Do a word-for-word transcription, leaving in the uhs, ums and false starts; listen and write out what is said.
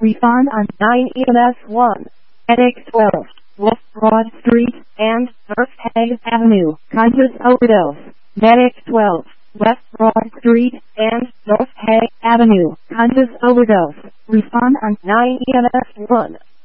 Respond on nine E M S one. Medic twelve, West Broad Street and North Hague Avenue, conscious overdose. Medic twelve, West Broad Street and North Hague Avenue, conscious overdose. Respond on nine E M S one.